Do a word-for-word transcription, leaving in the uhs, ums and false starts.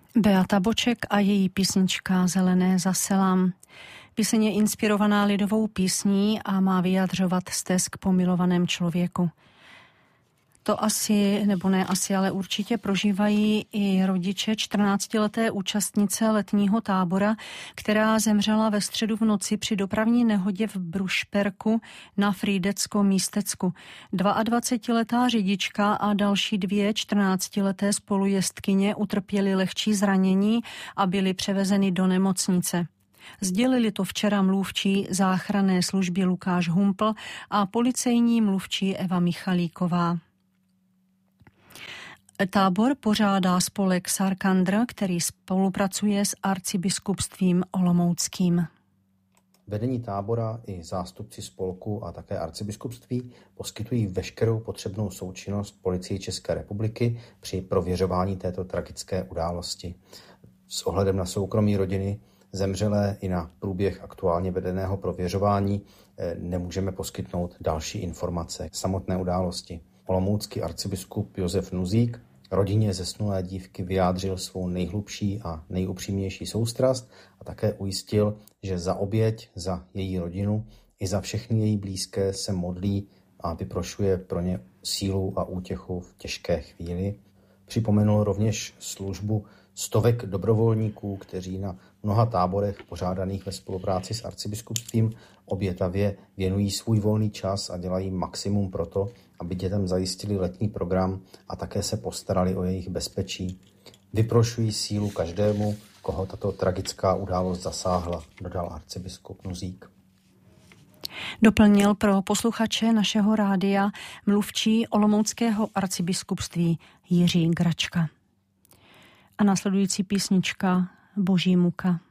Beata Boček a její písnička Zelené zaselám. Píseň je inspirovaná lidovou písní a má vyjadřovat stesk po milovaném člověku. To asi, nebo ne asi, ale určitě prožívají i rodiče čtrnáctileté účastnice letního tábora, která zemřela ve středu v noci při dopravní nehodě v Brušperku na Frýdecko-Místecku. dvaadvacetiletá řidička a další dvě čtrnáctileté spolujezdkyně utrpěly lehčí zranění a byly převezeny do nemocnice. Sdělili to včera mluvčí záchranné služby Lukáš Humpl a policejní mluvčí Eva Michalíková. Tábor pořádá spolek Sarkandr, který spolupracuje s arcibiskupstvím olomouckým. Vedení tábora i zástupci spolku a také arcibiskupství poskytují veškerou potřebnou součinnost Policii České republiky při prověřování této tragické události. S ohledem na soukromí rodiny zemřelé i na průběh aktuálně vedeného prověřování nemůžeme poskytnout další informace k samotné události. Olomoucký arcibiskup Josef Nuzík rodině zesnulé dívky vyjádřil svou nejhlubší a nejupřímnější soustrast a také ujistil, že za oběť, za její rodinu i za všechny její blízké se modlí a vyprošuje pro ně sílu a útěchu v těžké chvíli. Připomenul rovněž službu stovek dobrovolníků, kteří na mnoha táborech pořádaných ve spolupráci s arcibiskupstvím obětavě věnují svůj volný čas a dělají maximum pro to, aby dětem zajistili letní program a také se postarali o jejich bezpečí. Vyprošují sílu každému, koho tato tragická událost zasáhla, dodal arcibiskup Nuzík. Doplnil pro posluchače našeho rádia mluvčí olomouckého arcibiskupství Jiří Gračka. A následující písnička Boží muka.